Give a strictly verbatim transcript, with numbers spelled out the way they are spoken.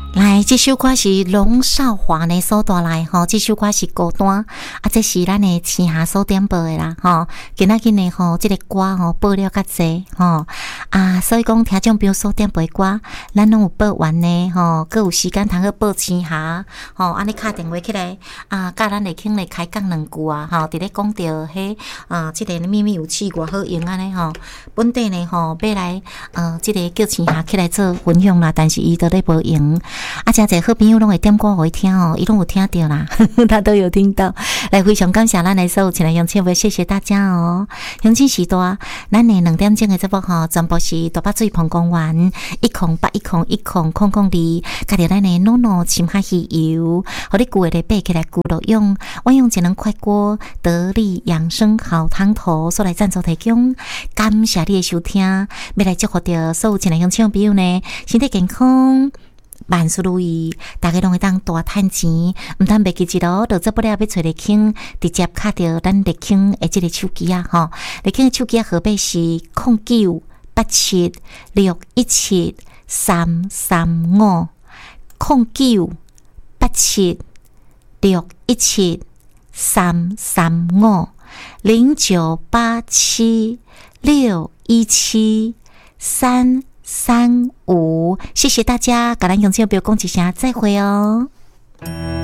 来，这首歌是龙少华呢所带来吼，这首歌是孤单啊，这是咱的青霞所点播的啦吼。今仔日呢吼，这个歌吼播了较济吼啊，所以讲听众朋友所点播的歌，咱拢有播完呢吼，各有时间通去播青霞吼，安尼敲电话起来啊，甲咱来轻来开讲两句啊吼，伫咧讲到迄啊，这个秘密武器偌好用安尼吼，本地呢吼要来呃，这个叫青霞起来做分享啦，但是伊都咧无用。啊，真侪好朋友拢会点歌互伊听哦，伊拢有听到啦，他都有听到。来，非常感谢咱来所有亲爱乡亲们，谢谢大家哦。乡亲时代，咱的两点钟的节目吼，全部是大北水澎公园一空八一空一空空空二，加着咱的诺诺深海鱼油，互你旧的背起来咕噜用，我用智能快锅得力养生好汤头所来赞助提供，感谢你的收听，要来祝福着所有亲爱乡亲朋友呢，身体健康。万事如意，大家拢会当大赚钱，毋通袂记一路，就做不了要找立庆，直接卡着咱立庆的这个手机啊，吼！立庆的手机啊，号码是零九八七六一七三三五，零九八七六一七三三五，零九八七六一七三。三五，谢谢大家，感恩永庆，不要讲一声再会哦。